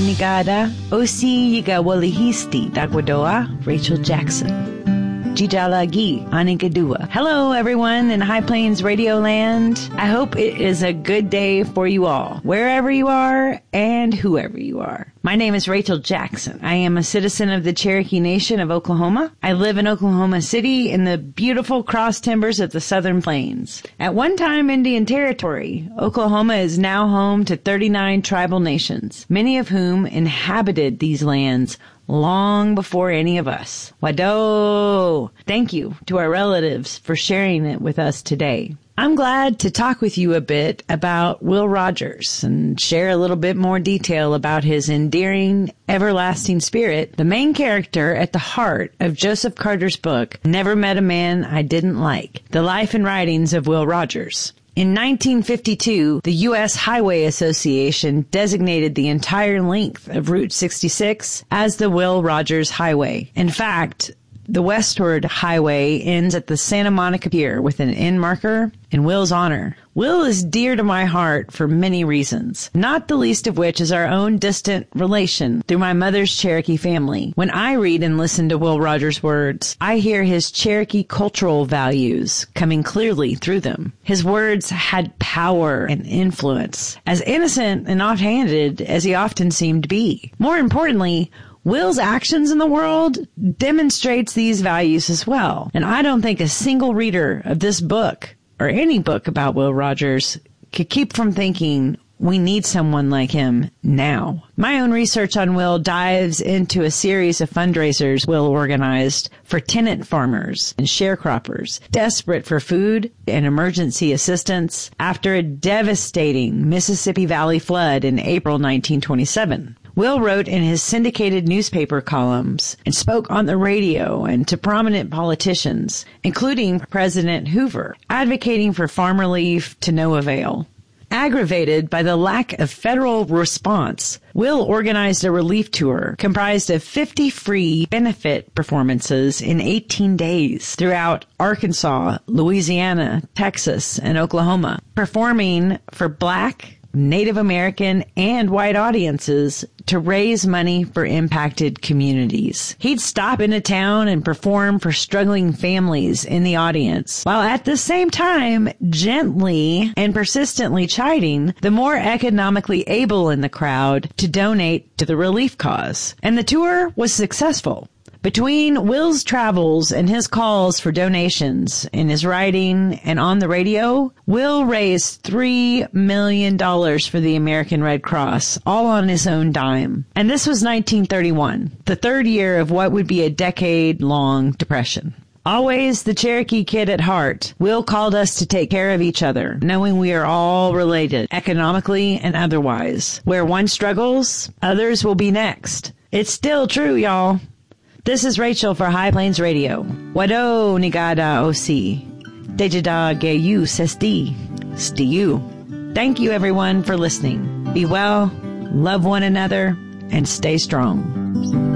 Nigada, Osi Yiga Walihisti, Dagwadoa, Rachel Jackson. Jidalagi, Anigadua. Hello, everyone in High Plains Radio Land. I hope it is a good day for you all, wherever you are and whoever you are. My name is Rachel Jackson. I am a citizen of the Cherokee Nation of Oklahoma. I live in Oklahoma City in the beautiful cross timbers of the Southern Plains. At one time Indian Territory, Oklahoma is now home to 39 tribal nations, many of whom inhabited these lands long before any of us. Wado! Thank you to our relatives for sharing it with us today. I'm glad to talk with you a bit about Will Rogers and share a little bit more detail about his endearing, everlasting spirit, the main character at the heart of Joseph Carter's book, Never Met a Man I Didn't Like, The Life and Writings of Will Rogers. In 1952, the U.S. Highway Association designated the entire length of Route 66 as the Will Rogers Highway. In fact, the westward highway ends at the Santa Monica Pier with an end marker in Will's honor. Will is dear to my heart for many reasons, not the least of which is our own distant relation through my mother's Cherokee family. When I read and listen to Will Rogers' words, I hear his Cherokee cultural values coming clearly through them. His words had power and influence, as innocent and offhanded as he often seemed to be. More importantly, Will's actions in the world demonstrates these values as well. And I don't think a single reader of this book or any book about Will Rogers could keep from thinking we need someone like him now. My own research on Will dives into a series of fundraisers Will organized for tenant farmers and sharecroppers desperate for food and emergency assistance after a devastating Mississippi Valley flood in April 1927. Will wrote in his syndicated newspaper columns and spoke on the radio and to prominent politicians, including President Hoover, advocating for farm relief to no avail. Aggravated by the lack of federal response, Will organized a relief tour comprised of 50 free benefit performances in 18 days throughout Arkansas, Louisiana, Texas, and Oklahoma, performing for Black, Native American, and white audiences to raise money for impacted communities. He'd stop into town and perform for struggling families in the audience, while at the same time gently and persistently chiding the more economically able in the crowd to donate to the relief cause. And the tour was successful. Between Will's travels and his calls for donations in his writing and on the radio, Will raised $3 million for the American Red Cross, all on his own dime. And this was 1931, the third year of what would be a decade-long depression. Always the Cherokee kid at heart, Will called us to take care of each other, knowing we are all related, economically and otherwise. Where one struggles, others will be next. It's still true, y'all. This is Rachel for High Plains Radio. Wado Nigada Osi. Dejada Geyu Sesti. Stiyu. Thank you, everyone, for listening. Be well, love one another, and stay strong.